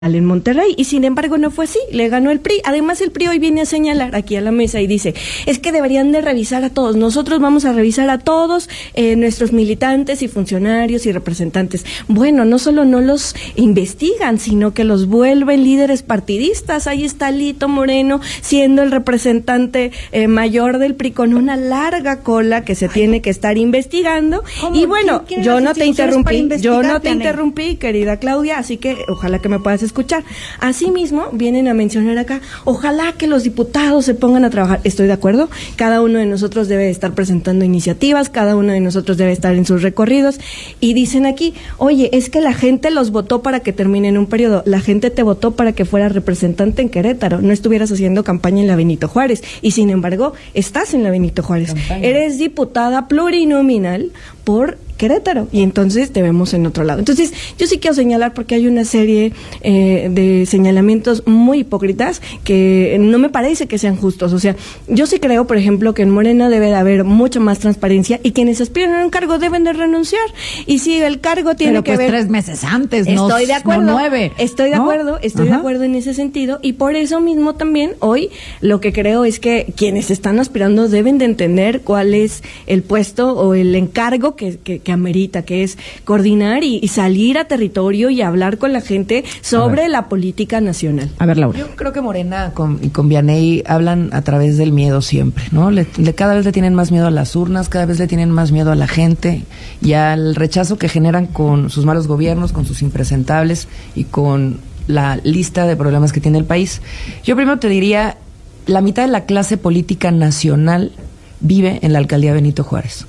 en Monterrey, y sin embargo no fue así, le ganó el PRI. Además el PRI hoy viene a señalar aquí a la mesa y dice, es que deberían de revisar a todos, nosotros vamos a revisar a todos nuestros militantes y funcionarios y representantes. Bueno, no solo no los investigan, sino que los vuelven líderes partidistas. Ahí está Alito Moreno siendo el representante mayor del PRI con una larga cola que se tiene que estar investigando. Y bueno, yo no te interrumpí, querida Claudia, así que ojalá que me puedas escuchar. Asimismo, vienen a mencionar acá, ojalá que los diputados se pongan a trabajar. Estoy de acuerdo, cada uno de nosotros debe estar presentando iniciativas, cada uno de nosotros debe estar en sus recorridos, y dicen aquí, oye, es que la gente los votó para que terminen un periodo, la gente te votó para que fueras representante en Querétaro, no estuvieras haciendo campaña en la Benito Juárez, y sin embargo, estás en la Benito Juárez, eres diputada plurinominal por Querétaro, y entonces te vemos en otro lado. Entonces, yo sí quiero señalar, porque hay una serie de señalamientos muy hipócritas que no me parece que sean justos. O sea, yo sí creo, por ejemplo, que en Morena debe de haber mucha más transparencia, y quienes aspiran a un cargo deben de renunciar. Y si el cargo tiene que ver... 3 meses antes, estoy de acuerdo, no 9. Estoy de acuerdo en ese sentido, y por eso mismo también hoy lo que creo es que quienes están aspirando deben de entender cuál es el puesto o el encargo que amerita, que es coordinar y salir a territorio y hablar con la gente sobre la política nacional. A ver, Laura. Yo creo que Morena y con Vianey hablan a través del miedo siempre, ¿no? Cada vez le tienen más miedo a las urnas, cada vez le tienen más miedo a la gente y al rechazo que generan con sus malos gobiernos, con sus impresentables y con la lista de problemas que tiene el país. Yo primero te diría, la mitad de la clase política nacional vive en la alcaldía Benito Juárez.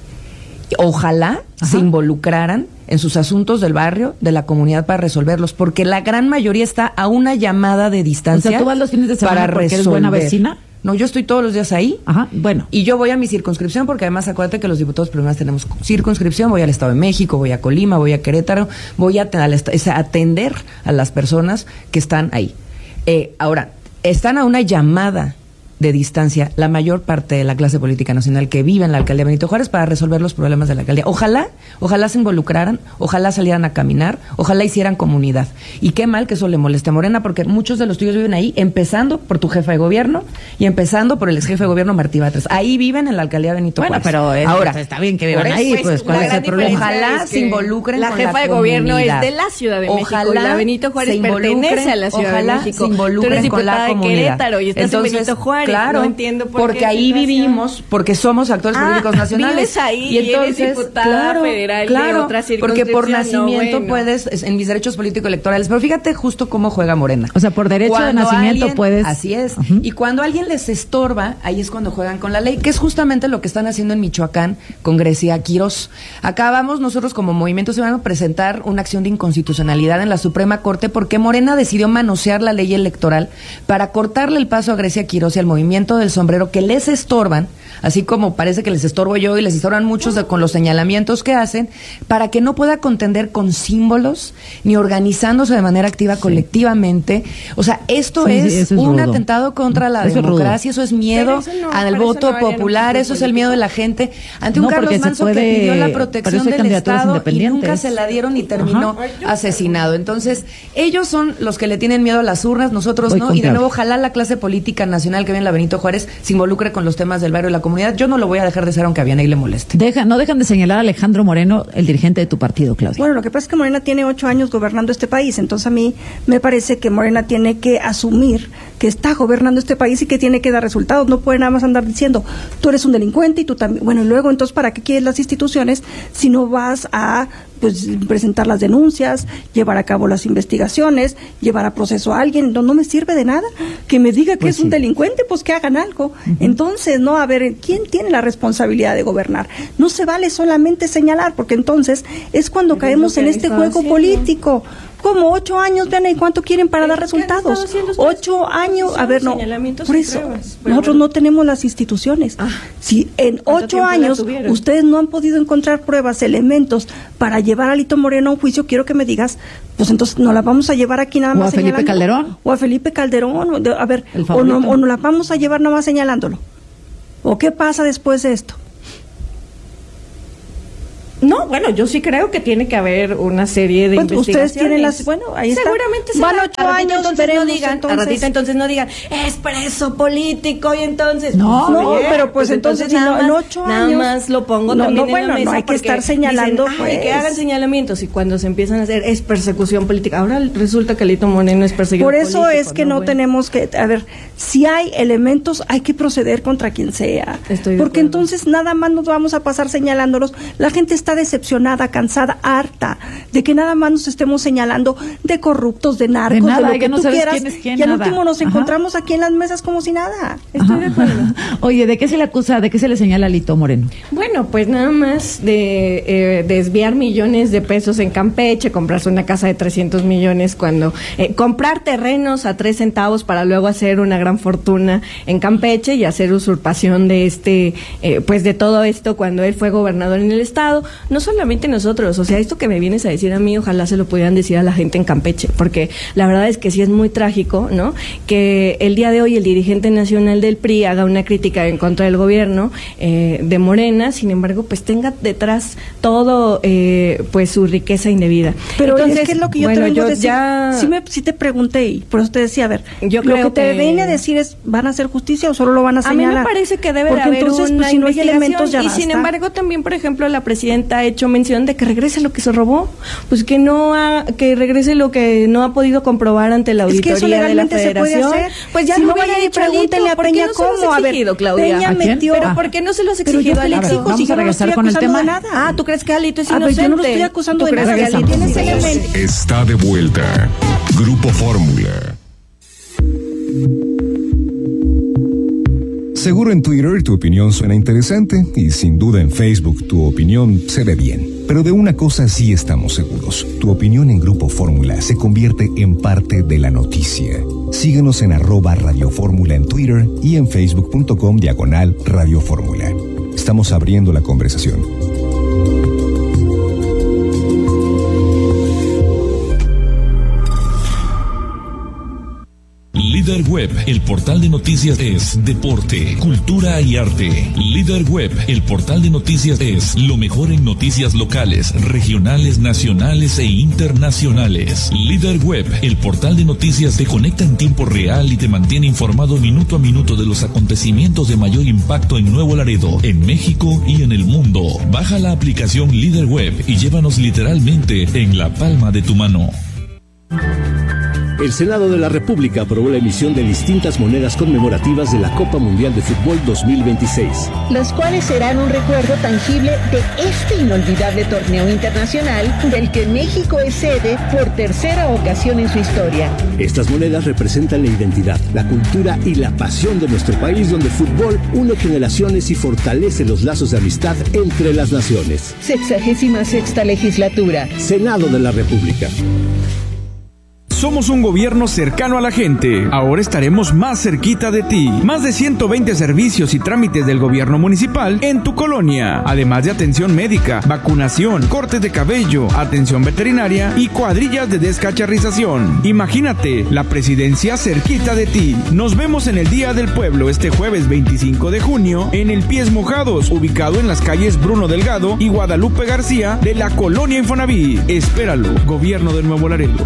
Ojalá se involucraran en sus asuntos del barrio, de la comunidad, para resolverlos, porque la gran mayoría está a una llamada de distancia. O sea, ¿tú vas los fines de semana para porque eres buena vecina? No, yo estoy todos los días ahí. Ajá, bueno. Y yo voy a mi circunscripción, porque además acuérdate que los diputados primarios tenemos circunscripción. Voy al Estado de México, voy a Colima, voy a Querétaro, voy a atender a las personas que están ahí. Ahora, están a una llamada de distancia la mayor parte de la clase política nacional que vive en la alcaldía Benito Juárez para resolver los problemas de la alcaldía. Ojalá se involucraran, ojalá salieran a caminar, ojalá hicieran comunidad. Y qué mal que eso le moleste a Morena, porque muchos de los tuyos viven ahí, empezando por tu jefa de gobierno y empezando por el ex jefe de gobierno Martí Batres. Ahí viven en la alcaldía Benito Juárez. Bueno, pero ahora está bien que vivan ahí, pues ¿cuál es el problema? Ojalá se involucren la con jefa de gobierno es de la Ciudad de México, ojalá y la Benito Juárez pertenece a la Ciudad de México. Se involucren Tú eres con la diputada de comunidad. Querétaro y estás Entonces, en Benito Juárez. Claro, no entiendo por porque qué ahí situación. vivimos, porque somos actores políticos nacionales. Vives ahí y entonces, eres diputada federal de otra circunscripción. Porque por nacimiento no, bueno. puedes, en mis derechos político-electorales, pero fíjate justo cómo juega Morena. O sea, por derecho de nacimiento puedes... Así es. Y cuando alguien les estorba, ahí es cuando juegan con la ley, que es justamente lo que están haciendo en Michoacán con Grecia Quirós. Acabamos nosotros como Movimiento Ciudadano presentar una acción de inconstitucionalidad en la Suprema Corte, porque Morena decidió manosear la ley electoral para cortarle el paso a Grecia Quirós y al movimiento del sombrero, que les estorban, así como parece que les estorbo yo y les estorban muchos con los señalamientos que hacen, para que no pueda contender con símbolos ni organizándose de manera activa colectivamente. O sea, esto es un atentado contra la democracia, eso es miedo al voto popular, eso es el miedo de la gente ante un Carlos Manzo que pidió la protección del Estado y nunca se la dieron y terminó asesinado. Entonces, ellos son los que le tienen miedo a las urnas, nosotros no, y de nuevo ojalá la clase política nacional que viene en la Benito Juárez se involucre con los temas del barrio y la comunidad. Yo no lo voy a dejar de hacer aunque a Vianey le moleste. No dejan de señalar a Alejandro Moreno, el dirigente de tu partido, Claudia. Bueno, lo que pasa es que Morena tiene 8 años gobernando este país, entonces a mí me parece que Morena tiene que asumir que está gobernando este país y que tiene que dar resultados. No puede nada más andar diciendo, tú eres un delincuente y tú también. Bueno, y luego entonces, ¿para qué quieres las instituciones si no vas a presentar las denuncias, llevar a cabo las investigaciones, llevar a proceso a alguien? No me sirve de nada que me diga que es un delincuente, pues que hagan algo. Entonces, no, a ver, ¿quién tiene la responsabilidad de gobernar? No se vale solamente señalar, porque entonces es cuando caemos en este juego político. ¿Cómo? 8 años, vean, ¿y cuánto quieren para dar resultados? 8 años, a ver, no, por eso, nosotros no tenemos las instituciones. Si en 8 años ustedes no han podido encontrar pruebas, elementos para llevar a Alito Moreno a un juicio, quiero que me digas, pues entonces no la vamos a llevar aquí nada más señalando. O a Felipe Calderón, a ver, o no la vamos a llevar nada más señalándolo. ¿O qué pasa después de esto? No, bueno, yo sí creo que tiene que haber una serie de investigaciones. Ustedes tienen ahí está. Seguramente van 8 años, entonces veremos, no digan, a ratita entonces no digan, es preso político y entonces... No, pero pues entonces en 8 años... Nada más lo pongo también en la mesa. No hay que estar señalando, dicen, que hagan señalamientos y cuando se empiezan a hacer es persecución política. Ahora resulta que Alito Moreno es perseguido político. Por eso es que no tenemos que... A ver, si hay elementos, hay que proceder contra quien sea. Porque entonces nada más nos vamos a pasar señalándolos. La gente está decepcionada, cansada, harta de que nada más nos estemos señalando de corruptos, de narcos, de lo que tú quieras. Y al último nos encontramos aquí en las mesas como si nada. Estoy de acuerdo. Oye, ¿de qué se le acusa, de qué se le señala a Alito Moreno? Bueno, pues nada más de desviar millones de pesos en Campeche, comprarse una casa de 300 millones cuando... comprar terrenos a 3 centavos para luego hacer una gran fortuna en Campeche y hacer usurpación de pues de todo esto cuando él fue gobernador en el estado. No solamente nosotros, o sea, esto que me vienes a decir a mí, ojalá se lo pudieran decir a la gente en Campeche, porque la verdad es que sí es muy trágico, ¿no? Que el día de hoy el dirigente nacional del PRI haga una crítica en contra del gobierno de Morena, sin embargo, pues tenga detrás todo pues su riqueza indebida. Pero entonces, es que es lo que yo te vengo a decir. Sí te pregunté y por eso te decía, a ver, yo creo lo que te viene a decir es, ¿van a hacer justicia o solo lo van a señalar? A mí me parece que debe de haber entonces, una pues, si no hay elementos, ya y basta. Sin embargo, también, por ejemplo, la presidenta ha hecho mención de que regrese lo que se robó, pues que regrese lo que no ha podido comprobar ante la auditoría de la Federación. Se puede hacer. Pues ya si no no vayan y pregúntenle a Peña cómo. A ver, Claudia. Peña metió. Pero ¿por qué no se los exigido a Alito? Vamos a regresar con el tema. Nada. Ah, ¿tú crees que Alito es inocente? Yo no lo estoy acusando de nada. ¿Tienes elementos? Está de vuelta. Grupo Fórmula. Seguro en Twitter tu opinión suena interesante y sin duda en Facebook tu opinión se ve bien. Pero de una cosa sí estamos seguros. Tu opinión en Grupo Fórmula se convierte en parte de la noticia. Síguenos en @Radio Fórmula en Twitter y en facebook.com/Radio Fórmula. Estamos abriendo la conversación. Líder Web, el portal de noticias es deporte, cultura y arte. Líder Web, el portal de noticias es lo mejor en noticias locales, regionales, nacionales e internacionales. Líder Web, el portal de noticias te conecta en tiempo real y te mantiene informado minuto a minuto de los acontecimientos de mayor impacto en Nuevo Laredo, en México y en el mundo. Baja la aplicación Líder Web y llévanos literalmente en la palma de tu mano. El Senado de la República aprobó la emisión de distintas monedas conmemorativas de la Copa Mundial de Fútbol 2026. Las cuales serán un recuerdo tangible de este inolvidable torneo internacional del que México es sede por tercera ocasión en su historia. Estas monedas representan la identidad, la cultura y la pasión de nuestro país, donde el fútbol une generaciones y fortalece los lazos de amistad entre las naciones. 66ª legislatura. Senado de la República. Somos un gobierno cercano a la gente. Ahora estaremos más cerquita de ti. Más de 120 servicios y trámites del gobierno municipal en tu colonia. Además de atención médica, vacunación, cortes de cabello, atención veterinaria y cuadrillas de descacharrización. Imagínate, la presidencia cerquita de ti. Nos vemos en el Día del Pueblo este jueves 25 de junio en el Pies Mojados, ubicado en las calles Bruno Delgado y Guadalupe García de la colonia Infonavit. Espéralo, Gobierno de Nuevo Laredo.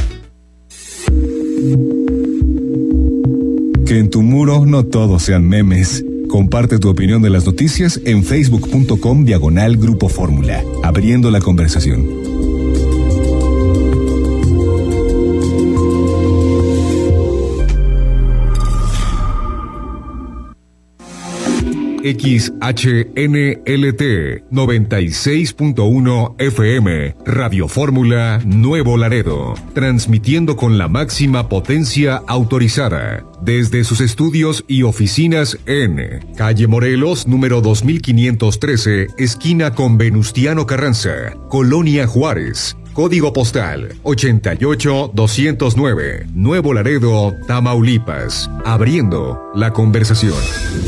Que en tu muro no todos sean memes. Comparte tu opinión de las noticias en facebook.com/Grupo Fórmula, abriendo la conversación. XHNLT 96.1 FM, Radio Fórmula Nuevo Laredo, transmitiendo con la máxima potencia autorizada, desde sus estudios y oficinas en Calle Morelos, número 2513, esquina con Venustiano Carranza, Colonia Juárez. Código postal 88209, Nuevo Laredo, Tamaulipas, abriendo la conversación.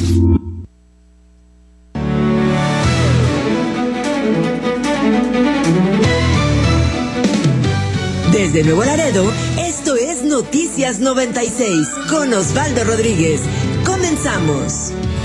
Desde Nuevo Laredo, esto es Noticias 96 con Osvaldo Rodríguez. Comenzamos.